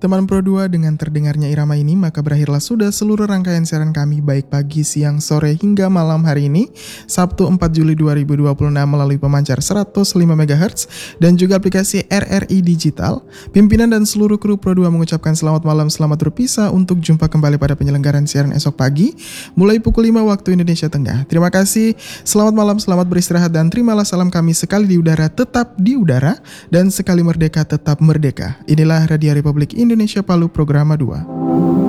Teman Pro 2, dengan terdengarnya irama ini, maka berakhirlah sudah seluruh rangkaian siaran kami baik pagi, siang, sore, hingga malam hari ini, Sabtu 4 Juli 2026 melalui pemancar 105 MHz dan juga aplikasi RRI Digital. Pimpinan dan seluruh kru Pro 2 mengucapkan selamat malam, selamat berpisah untuk jumpa kembali pada penyelenggaraan siaran esok pagi, mulai pukul 5 waktu Indonesia Tengah. Terima kasih, selamat malam, selamat beristirahat, dan terimalah salam kami sekali di udara tetap di udara, dan sekali merdeka tetap merdeka. Inilah Radio Republik Indonesia Palu Programa 2.